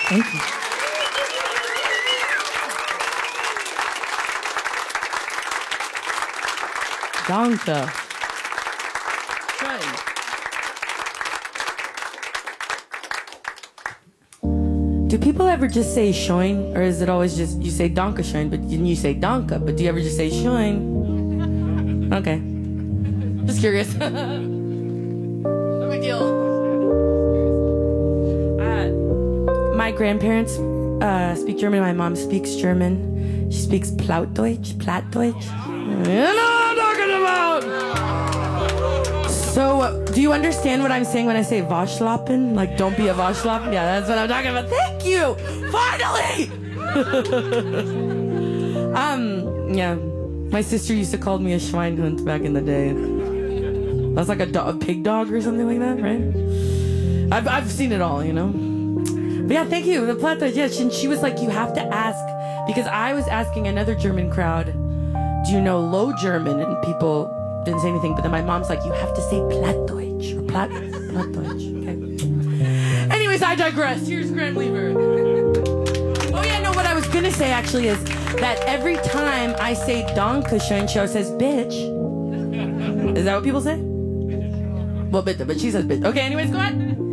Thank you. Danke. Do people ever just say schön, or is it always just you say danke schön, but then you say danke, but do you ever just say schön? Okay. Just curious. No big deal. My grandparents speak German. My mom speaks German. She speaks Plattdeutsch. You know what I'm talking about! So, do you understand what I'm saying when I say Waschlappen? Like, don't be a Waschlappen? Yeah, that's what I'm talking about. Thank you! Finally! Yeah. My sister used to call me a Schweinhund back in the day. That's like a pig dog or something like that, right? I've seen it all, you know? But yeah, thank you. The Plattdeutsch, yeah, she was like, you have to ask, because I was asking another German crowd, do you know Low German? And people didn't say anything, but then my mom's like, you have to say Plattdeutsch, or Plattdeutsch, okay? Anyways, I digress. Here's Graham Lever. Oh yeah, no, what I was gonna say actually is that every time I say Dankeschön, she always says bitch. Is that what people say? Well, but she says bitch. Okay, anyways, go ahead.